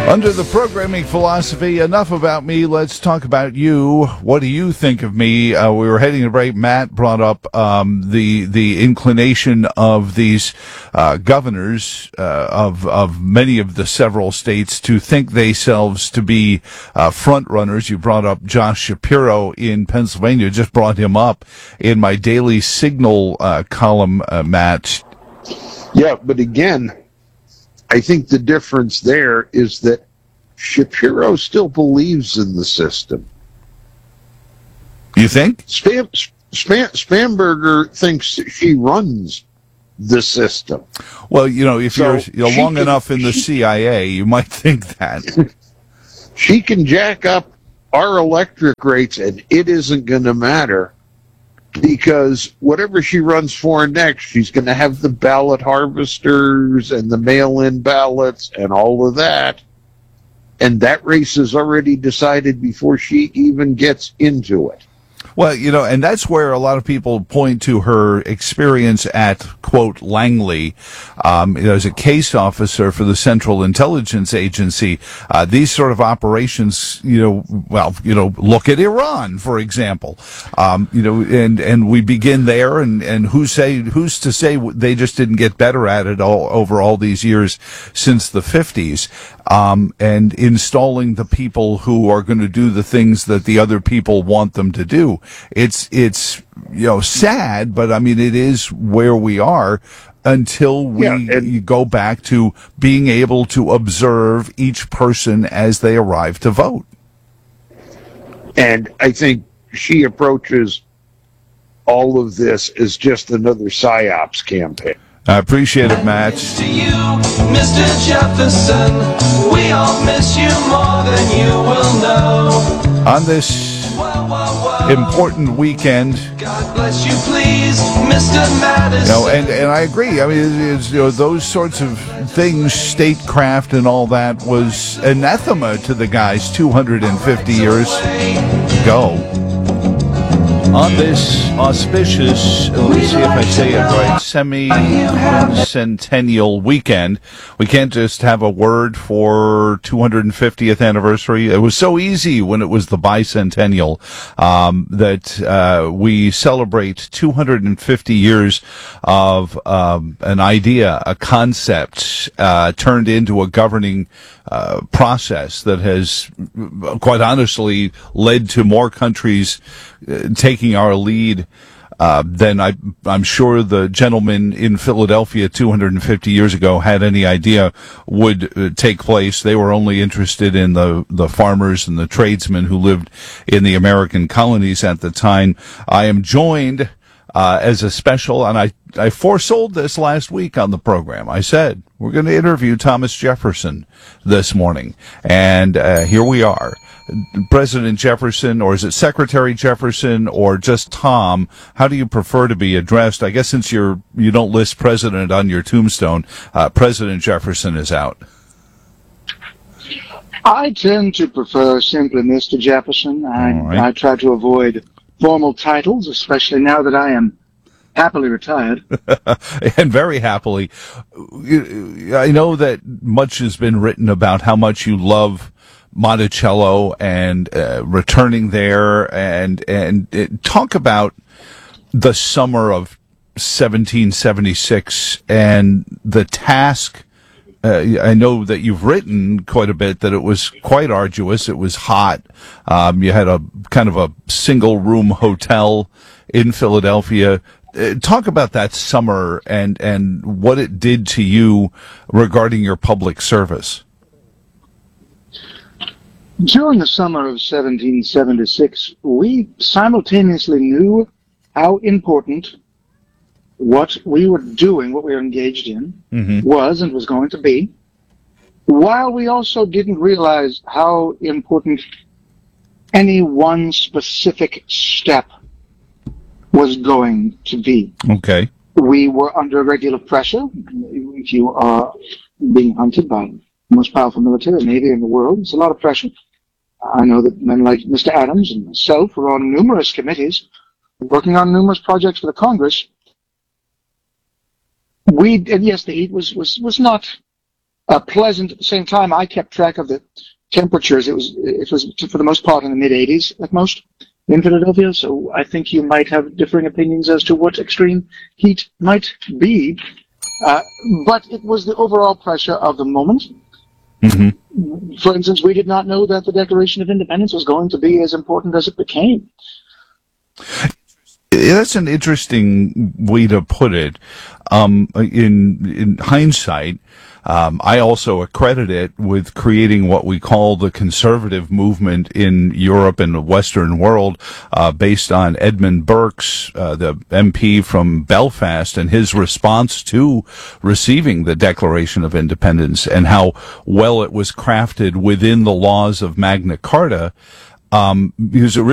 Under the programming philosophy, enough about me, let's talk about you. What do you think of me? We were heading to break. Matt brought up the inclination of these governors of many of the several states to think themselves to be front runners. You brought up Josh Shapiro in Pennsylvania. Just brought him up in my Daily Signal column, Matt. Yeah, but again, I think the difference there is that Shapiro still believes in the system. You think? Spanberger thinks she runs the system. Well, if you're long enough in the CIA, you might think that. She can jack up our electric rates, and it isn't going to matter. Because whatever she runs for next, she's going to have the ballot harvesters and the mail-in ballots and all of that. And that race is already decided before she even gets into it. Well, and that's where a lot of people point to her experience at, quote, Langley, as a case officer for the Central Intelligence Agency. These sort of operations, look at Iran, for example. And we begin there, and who's to say they just didn't get better at it over all these years since the 50s. And installing the people who are going to do the things that the other people want them to do. It's sad, but I mean, it is where we are until we go back to being able to observe each person as they arrive to vote. And I think she approaches all of this as just another PSYOPs campaign. I appreciate it, Matt. To you, Mr. Jefferson, we all miss you more than you will know. On this important weekend, God bless you, please, Mr. Madison. And I agree. I mean, those sorts of things, statecraft and all that, was anathema to the guys 250 years ago. On this auspicious, let me see if I say it right, semi-centennial weekend, we can't just have a word for 250th anniversary. It was so easy when it was the bicentennial that we celebrate 250 years of an idea, a concept turned into a governing process that has, quite honestly, led to more countries taking our lead than I'm sure the gentleman in Philadelphia 250 years ago had any idea would take place. They were only interested in the farmers and the tradesmen who lived in the American colonies at the time. I am joined as a special, and I foresold this last week on the program. I said, we're going to interview Thomas Jefferson this morning. And here we are. President Jefferson, or is it Secretary Jefferson, or just Tom? How do you prefer to be addressed? I guess since you don't list President on your tombstone, President Jefferson is out. I tend to prefer simply Mr. Jefferson. I try to avoid formal titles, especially now that I am happily retired. And very happily. I know that much has been written about how much you love Monticello and returning there, and talk about the summer of 1776 and the task. I know that you've written quite a bit that it was quite arduous. It was hot. You had a kind of a single room hotel in Philadelphia. Talk about that summer and what it did to you regarding your public service. During the summer of 1776, we simultaneously knew how important what we were doing, what we were engaged in, was and was going to be, while we also didn't realize how important any one specific step was going to be. Okay. We were under regular pressure. If you are being hunted by the most powerful military navy in the world, it's a lot of pressure. I know that men like Mr. Adams and myself were on numerous committees, working on numerous projects for the Congress. And yes, the heat was not pleasant. At the same time, I kept track of the temperatures. It was for the most part in the mid 80s at most in Philadelphia. So I think you might have differing opinions as to what extreme heat might be. But it was the overall pressure of the moment. Mm-hmm. For instance, we did not know that the Declaration of Independence was going to be as important as it became. That's an interesting way to put it. In hindsight, I also accredit it with creating what we call the conservative movement in Europe and the Western world, based on Edmund Burke's, the MP from Belfast, and his response to receiving the Declaration of Independence and how well it was crafted within the laws of Magna Carta, because it